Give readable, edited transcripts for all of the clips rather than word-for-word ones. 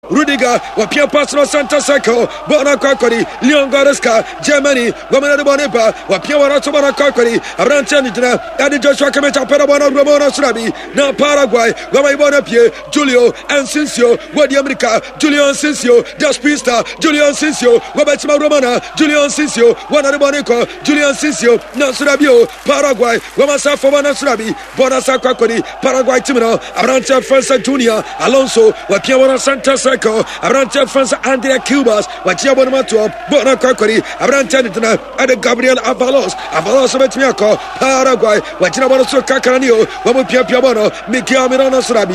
Rudiger, wapia pass no Santa Seco, Bona Kakori, Leon Goreska, Germany, Gomena de Bonipa, wapia Warato Bona Kakori, Abrantanitana, and Joshua Kameta Perabona Ramona Surabi, now Paraguay, Gomai Bonapie, Julio, and Cincio, Wadi America, Julio and Cincio, Daspista, Julio and Cincio, Wabatima Romana, Julio and Cincio, Wana de Bonico, Julio and Cincio, Nasurabio, Paraguay, Wamasa Fomana Surabi, Bonasa Kakori, Paraguay Timino, Abranta França Junior, Alonso, wapia Wana Santa Seco. Abrante França Andrea Cubas, wachia Bonamato, Bona Kakori, Abrante Nitana, and Gabriel Avalos, Betmiako, Paraguay, wachina Bonaso Kakanio, Wamupia Piabono, Mikia Mirona Surabi.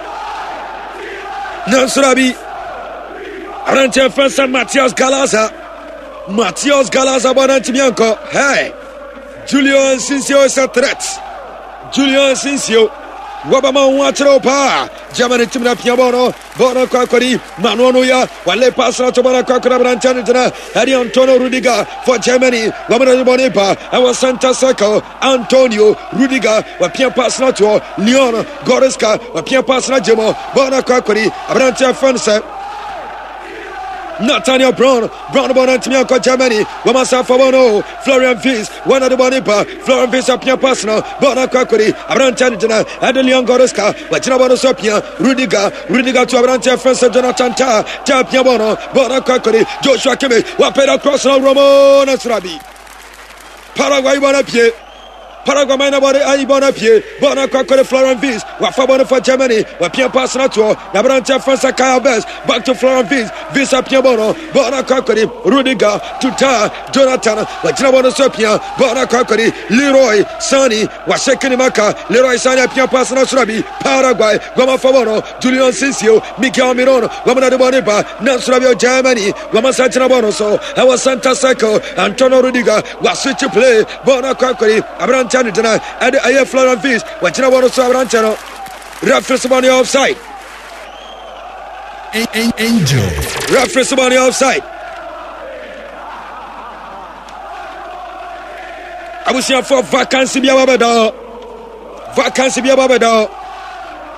Nansurabi, Abrante França Matias Galaza, Bonantimianco, hey, Julio Cincio is a threat. Julio Cincio. Wabama Watropa, Germany Timna Piabono, Bona Kakori, Manoya, Wale Passa to Bona Kakora Brantanitana, Eddie Antonio Rudiger for Germany, Wamana Bonipa, our Santa Seco, Antonio Rudiger, Wapia Pasnato, Leon Goreska, Wapia Pasna Jemo, Bona Kakori, Abranta França. Nathaniel Brown Bonantimianco, Germany, Wamasa Fabono, Florian Fils, Wana de Bonipa, Florian Fils Apia Pasna, Bona Kakori, Abrantanitana, Adelian Goreska, Wachina Bonosopia, Rudiger to Abranta França, Jonathan Tapia Bono, Bona Kakori, Joshua Kimmich, Wapeda Cross, Ramona Srabi, Paraguay Bonapie. Paraguay Bonapie, Bona Kakori, Florian Fils, Wafabona for Germany, Wapia Pasnato, Abranta França Kyle Best, back to Florian Fils, Visa Piabono, Bona Kakori, Rudiger, Tuta, Jonathan, Wachina Bonosopia, Bona Kakori, Leroy, Sani, Wasekinimaka, Leroy Sani, Pia Pasna Surabi, Paraguay, Goma Fabono, Julian Cincio, Mikel Miron, Gomana de Bonipa, Nansurabio, Germany, Goma Santina Bonoso, our Santa Seco, Antonio Rudiger, was switch to play, Bona Kakori, Abranta. And I Florian Fils, Wachina Bonoso Abrantano, reference money offside. Angel. Reference money offside. I was here for vacancy. Vacancy.